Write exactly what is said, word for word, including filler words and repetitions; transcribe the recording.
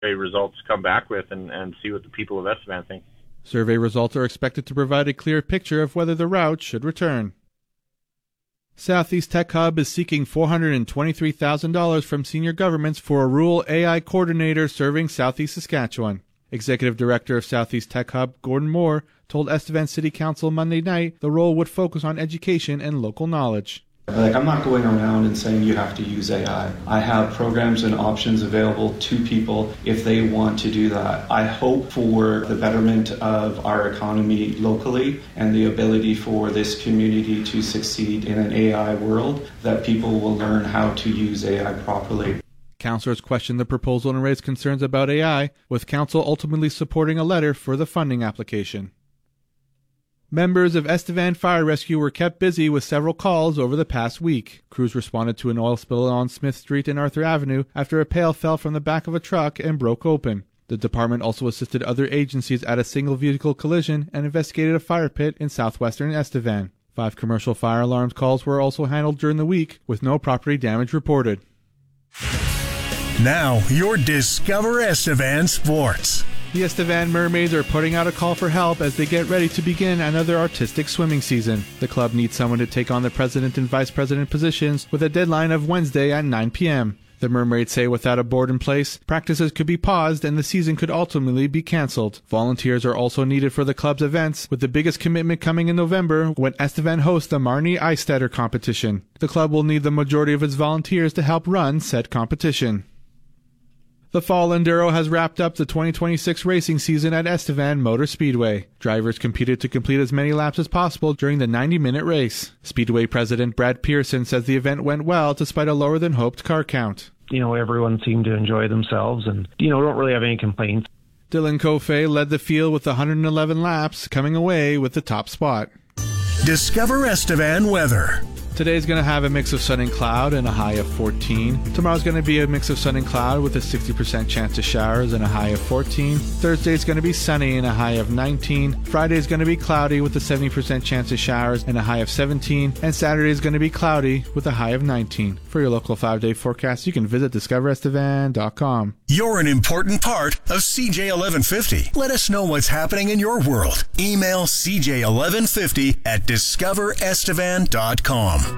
results come back with and, and see what the people of Estevan think. Survey results are expected to provide a clear picture of whether the route should return. Southeast Tech Hub is seeking four hundred twenty-three thousand dollars from senior governments for a rural A I coordinator serving Southeast Saskatchewan. Executive Director of Southeast Tech Hub, Gordon Moore, told Estevan City Council Monday night the role would focus on education and local knowledge. Like, I'm not going around and saying you have to use A I. I have programs and options available to people if they want to do that. I hope for the betterment of our economy locally and the ability for this community to succeed in an A I world, that people will learn how to use A I properly. Councillors questioned the proposal and raised concerns about A I, with Council ultimately supporting a letter for the funding application. Members of Estevan Fire Rescue were kept busy with several calls over the past week. Crews responded to an oil spill on Smith Street and Arthur Avenue after a pail fell from the back of a truck and broke open. The department also assisted other agencies at a single-vehicle collision and investigated a fire pit in southwestern Estevan. Five commercial fire alarm calls were also handled during the week, with no property damage reported. Now, your Discover Estevan Sports. The Estevan Mermaids are putting out a call for help as they get ready to begin another artistic swimming season. The club needs someone to take on the president and vice president positions with a deadline of Wednesday at nine p.m. The Mermaids say without a board in place, practices could be paused and the season could ultimately be cancelled. Volunteers are also needed for the club's events, with the biggest commitment coming in November when Estevan hosts the Marnie Eistetter competition. The club will need the majority of its volunteers to help run said competition. The Fall Enduro has wrapped up the twenty twenty-six racing season at Estevan Motor Speedway. Drivers competed to complete as many laps as possible during the ninety-minute race. Speedway President Brad Pearson says the event went well despite a lower-than-hoped car count. You know, everyone seemed to enjoy themselves and, you know, don't really have any complaints. Dylan Coffey led the field with one hundred eleven laps, coming away with the top spot. Discover Estevan weather. Today's going to have a mix of sun and cloud and a high of fourteen. Tomorrow's going to be a mix of sun and cloud with a sixty percent chance of showers and a high of fourteen. Thursday's going to be sunny and a high of nineteen. Friday's going to be cloudy with a seventy percent chance of showers and a high of seventeen. And Saturday's going to be cloudy with a high of nineteen. For your local five-day forecast, you can visit discover estevan dot com. You're an important part of C J eleven fifty. Let us know what's happening in your world. Email C J eleven fifty at discover estevan dot com.